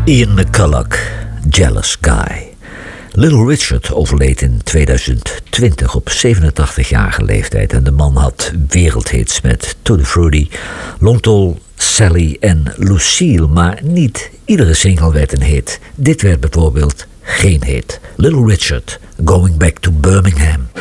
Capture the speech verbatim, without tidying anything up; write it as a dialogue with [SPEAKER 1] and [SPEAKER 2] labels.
[SPEAKER 1] Ian McCulloch, Jealous Guy. Little Richard overleed in tweeduizend twintig op zevenentachtigjarige leeftijd. En de man had wereldhits met Tutti Frutti, Long Tall Sally en Lucille. Maar niet iedere single werd een hit. Dit werd bijvoorbeeld geen hit. Little Richard, Going Back to Birmingham.